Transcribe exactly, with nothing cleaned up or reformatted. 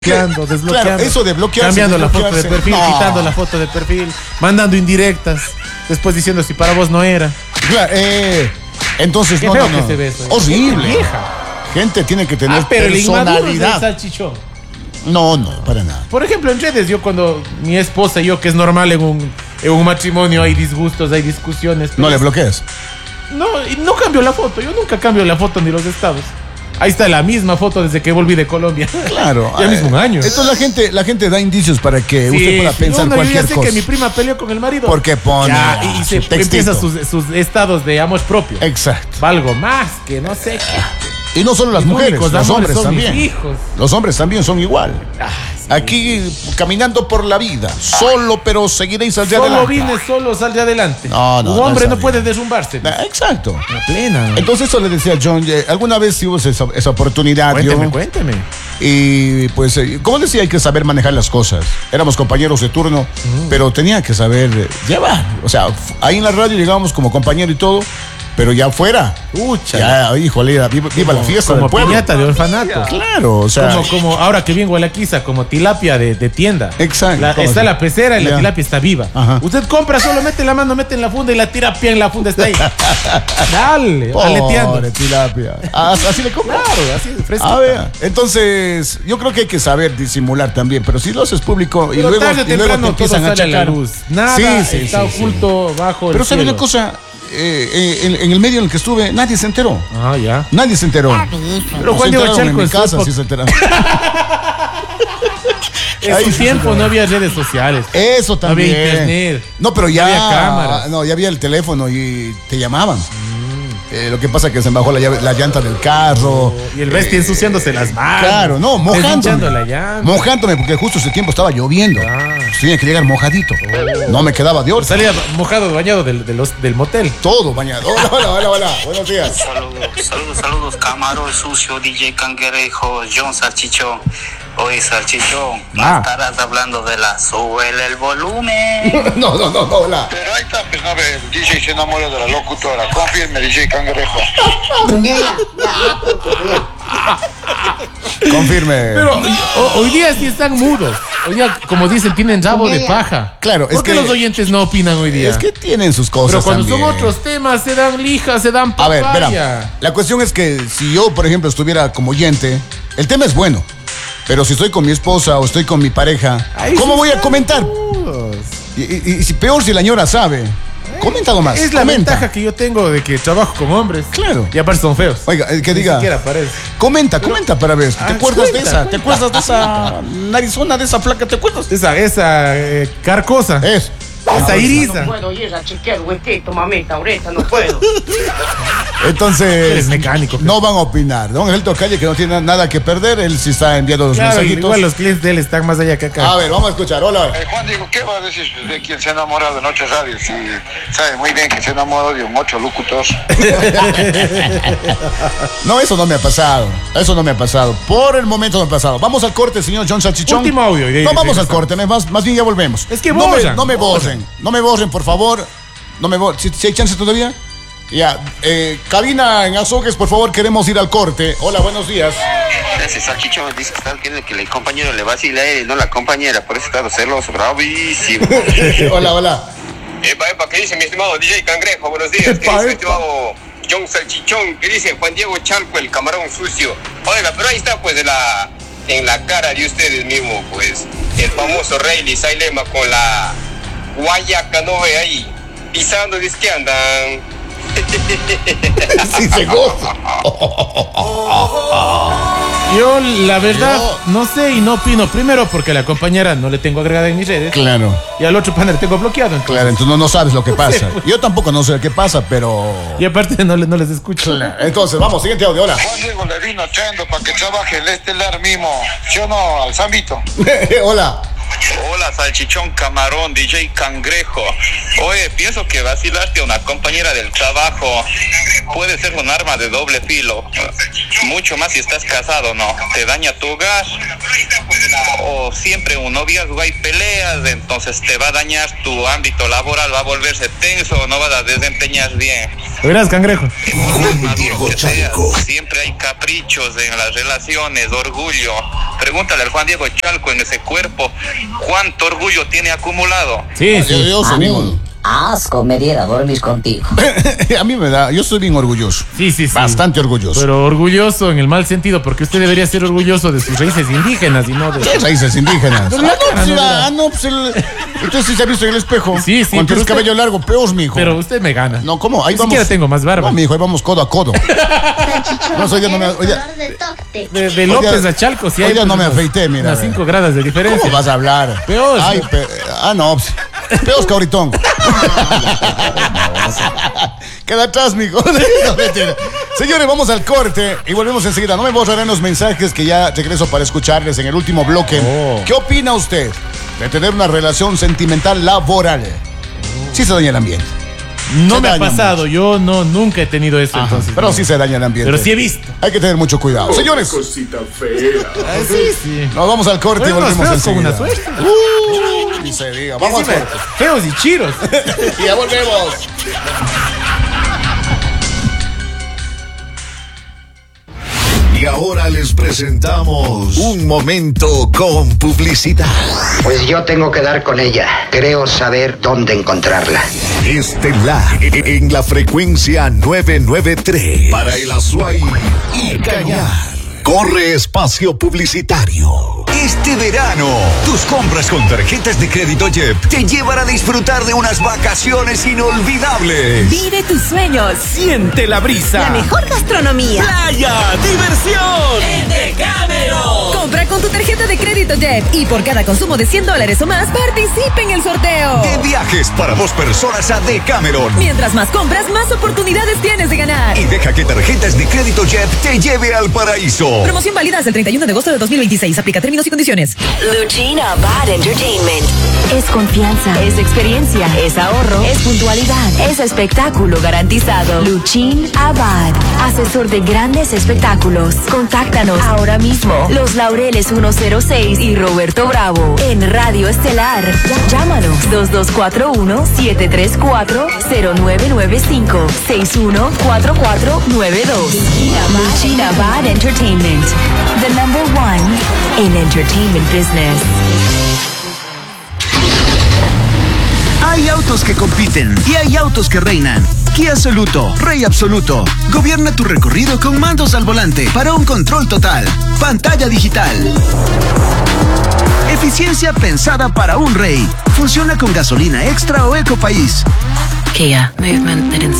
Bloqueando, desbloqueando. Claro, eso de bloquearse, cambiando la foto de perfil, no. quitando la foto de perfil, mandando indirectas, después diciendo si para vos no era. Claro, eh, entonces Qué no, feo no, que no. se ve eso. Horrible. Vieja. Gente tiene que tener Ah, pero el inmaduro es el personalidad. salchichón. No, no, para nada. Por ejemplo, en redes, yo cuando mi esposa y yo, que es normal en un, en un matrimonio, hay disgustos, hay discusiones. No le bloquees. No, y no cambio la foto, yo nunca cambio la foto ni los estados. Ahí está la misma foto desde que volví de Colombia. Claro. Ya mismo un año. Entonces la gente, la gente da indicios para que Sí, usted pueda sí. pensar No, no, cualquier yo ya sé cosa. que mi prima peleó con el marido. Porque pone Ya, y, y se su textito. empieza sus, sus estados de amor propio. Exacto. Valgo más que no sé qué. Y no solo las Mis mujeres, únicos los amores hombres son mis también. hijos. Los hombres también son igual. Ay, sí. Aquí caminando por la vida, solo, pero seguiréis al día Solo adelante. vine, solo sal de adelante. No, no, Un no hombre está no bien. puede derrumbarse. Ah, Exacto. La plena. Entonces eso le decía a John, eh, alguna vez tuvimos esa, esa oportunidad. Cuénteme, yo, cuénteme. Y pues, eh, como decía, hay que saber manejar las cosas. Éramos compañeros de turno, pero tenía que saber eh, llevar. O sea, f- ahí en la radio llegábamos como compañero y todo, pero ya afuera. Ucha. Ya, híjole, viva, viva la fiesta Como del pueblo. piñata de orfanato. Claro, o sea. Como, como ahora que vengo a la quiza, como tilapia de, de tienda. Exacto. La- ¿Cómo está así? la pecera y la Ya. tilapia está viva. Ajá. Usted compra, solo mete la mano, mete en la funda y la tilapia en la funda está ahí. Dale, aleteando. Pobre tilapia. Ah, así le compra. Claro, así de fresco. A ver, entonces yo creo que hay que saber disimular también, pero si lo haces público y Pero luego, tarde o y luego te temprano todo empiezan a sale a la achacar. luz. Nada Sí, sí, está sí, sí. oculto bajo el Pero ¿sabes cielo. una cosa? Eh, eh, en, en el medio en el que estuve, nadie se enteró. Ah, ya. Nadie se enteró. Pero Se Juan Diego enteraron Chalco en mi en su casa, época- sí se enteraron. En Ahí su sí tiempo se no había redes sociales. Eso No había también. internet. No, pero ya. No había cámaras. No, ya había el teléfono y te llamaban. Eh, lo que pasa es que se me bajó la, llave- la llanta del carro. Y el bestia ensuciándose las manos. Claro, no, mojándome. Desinchando la llanta. Mojándome, porque justo ese tiempo estaba lloviendo. Ah. Tenía que llegar mojadito. No me quedaba de otra. Salía mojado, bañado del, de los- del motel. Todo bañado. Hola, hola, hola, hola. Buenos días. Saludos, saludos, saludos, Camarón Sucio, D J Cangrejo, John Salchichón. Oye, Salchichón, Ah. estarás hablando de la súbele el volumen. No, no, no, no, hola. Pero ahí está, pues no ve, el D J se enamoró de la locutora. Confirme, D J Cangrejo. Confirme. Pero ho- hoy día sí están mudos. Hoy día, como dicen, tienen rabo de paja. Claro, es ¿Por qué que- los oyentes no opinan hoy día? Es que tienen sus cosas. Pero cuando también. son otros temas, se dan lija, se dan A ver, papaya. verá. La cuestión es que si yo, por ejemplo, estuviera como oyente, el tema es bueno. Pero si estoy con mi esposa o estoy con mi pareja, Ahí ¿cómo sí voy a están comentar? mudos. Y, y- y si peor si la ñora sabe. Comenta algo más. Es la comenta. ventaja que yo tengo de que trabajo con hombres. Claro. Y aparte son feos. Oiga, el que Ni diga. siquiera parece. Comenta, comenta para ver. ¿Te Ah, acuerdas de cuenta, esa? ¿Te cuenta. acuerdas de esa narizona, de esa flaca? ¿Te acuerdas? Esa, esa eh, carcosa. Es. Esa iriza. No puedo ir a chequear huesito, mamita, ahorita no puedo. Entonces. Eres mecánico. No van a opinar. Don Angelito Calle, que no tiene nada que perder, él sí está enviando los Claro, mensajitos. igual los clientes de él están más allá que acá. A ver, vamos a escuchar. Hola. Eh, Juan Diego, ¿qué va a decir de quien se ha enamorado de Noche Radio? Si sabe muy bien que se enamoró de un ocho locutor. No, eso no me ha pasado. Eso no me ha pasado. Por el momento no me ha pasado. Vamos al corte, señor John Salchichón. Último audio, y de ahí No, vamos al regresamos. corte. Más, más bien ya volvemos. Es que no me, borran, no me borran. borren. No me borren, por favor. No me borren. ¿Si, si hay chance todavía? Ya. Eh, cabina en Azogues, por favor, queremos ir al corte. Hola, buenos días. Ese Salchichón dice que está queriendo que el compañero le vacile a él, no la compañera, por eso está celoso, bravísimo. Hola, hola. Epa, epa, ¿qué dice mi estimado D J Cangrejo? Buenos días. ¿Qué Epa, dice mi epa. estimado John Salchichón? ¿Qué dice Juan Diego Chalco, el camarón sucio? Oiga, pero ahí está pues en la, en la cara de ustedes mismos, pues, el famoso Rayleigh Sailema con la guayaca, ¿no ve ahí? Pisando, dice que andan. Sí, se goza. Yo, la verdad, Yo- no sé y no opino. Primero, porque a la compañera no le tengo agregada en mis redes. Claro. Y al otro panel tengo bloqueado. entonces. Claro, entonces no, no sabes lo que pasa. Yo tampoco no sé qué pasa, pero. Y aparte no, le- no les escucho. Entonces, vamos, siguiente audio. Hola. Juan Diego le vino echando para que trabaje el estelar mismo. ¿Sí o no? Al Zambito. Hola. Hola, Salchichón Camarón, D J Cangrejo. Oye, pienso que vacilaste a una compañera del trabajo puede ser un arma de doble filo. Mucho más si estás casado, ¿no? Te daña tu hogar. O siempre un noviazgo hay peleas, entonces te va a dañar tu ámbito laboral, va a volverse tenso, no vas a desempeñar bien. Verás, Cangrejo. Juan Diego Chalco. Siempre hay caprichos en las relaciones, orgullo. Pregúntale al Juan Diego Chalco en ese cuerpo, ¿cuánto orgullo tiene acumulado? Sí, sí. Yo, yo soy A mí, bien- asco me diera dormir contigo. a mí me da, yo soy bien orgulloso. Sí, sí, sí. Bastante orgulloso. Pero orgulloso en el mal sentido, porque usted debería ser orgulloso de sus raíces indígenas y no de... ¿Qué raíces indígenas? Pero Ah, la no, cara pues, no ah, era. no, pues el, usted sí se ha visto en el espejo. Sí, sí, Cuando pero tienes usted- cabello largo, peor, mijo. Pero usted me gana. No, ¿cómo? Ahí Ni vamos. siquiera tengo más barba. No, mijo, ahí vamos codo a codo. No, soy yo no me. Oye, De, de López a Chalco, si hay... hoy ya no me unas- afeité, mira. Unas cinco grados de diferencia. ¿Cómo vas a hablar? Peor. Ay, pe- ah, no. pues, peor que ahorita. Queda atrás, mijo. No, mentira. Señores, vamos al corte y volvemos enseguida. No me borrarán los mensajes que ya regreso para escucharles en el último bloque. Oh. ¿Qué opina usted de tener una relación sentimental laboral? Sí se daña el ambiente. No Se me ha daña pasado, yo no, nunca he tenido eso, Ajá, entonces. pero no. sí se daña el ambiente. Pero sí he visto. Hay que tener mucho cuidado. Señores, Ah, sí, sí. nos vamos al corte y Bueno, los volvemos feos con enseguida. una suerte. Uh, ni se diga. Vamos al Encima, corte. feos y chiros. Y ya volvemos. Y ahora les presentamos un momento con publicidad. Pues yo tengo que dar con ella. Creo saber dónde encontrarla. Estelar en la frecuencia novecientos noventa y tres para el Azuay y Cañar. Corre espacio publicitario. Este verano, tus compras con tarjetas de crédito J E P te llevan a disfrutar de unas vacaciones inolvidables. Vive tus sueños. Siente la brisa. La mejor gastronomía. Playa, diversión. En Decameron. Compra con tu tarjeta de crédito J E P y por cada consumo de cien dólares o más, participe en el sorteo. De viajes para dos personas a Decameron. Mientras más compras, más oportunidades tienes de ganar. Y deja que tarjetas de crédito J E P te lleve al paraíso. Promoción válida hasta el treinta y uno de agosto de dos mil veintiséis. Aplica términos y condiciones. Luchina Bad Entertainment. Es confianza, es experiencia, es ahorro, es puntualidad, es espectáculo garantizado. Luchín Abad, asesor de grandes espectáculos. Contáctanos ahora mismo. Los Laureles ciento seis y Roberto Bravo en Radio Estelar. Llámanos dos dos cuatro uno, siete tres cuatro, cero nueve nueve cinco, seis uno cuatro cuatro nueve dos. Luchín Abad Entertainment, the number one in entertainment business. Hay autos que compiten y hay autos que reinan. Kia Soluto, rey absoluto. Gobierna tu recorrido con mandos al volante para un control total. Pantalla digital. Eficiencia pensada para un rey. Funciona con gasolina extra o ecopaís. Kia, movement that inspires.